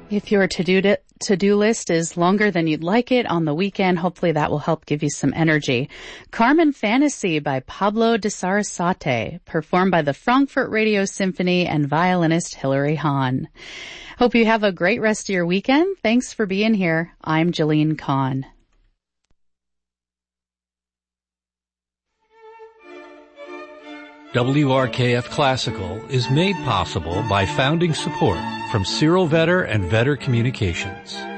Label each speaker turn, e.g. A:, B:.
A: If your to-do list is longer than you'd like it on the weekend, hopefully that will help give you some energy. Carmen Fantasy by Pablo de Sarasate, performed by the Frankfurt Radio Symphony and violinist Hilary Hahn. Hope you have a great rest of your weekend. Thanks for being here. I'm Jillian Kahn.
B: WRKF Classical is made possible by founding support from Cyril Vetter and Vetter Communications.